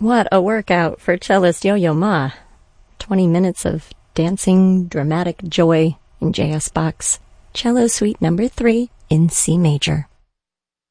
What a workout for cellist Yo-Yo Ma. 20 minutes of dancing, dramatic joy in J.S. Bach's Cello Suite No. 3 in C major.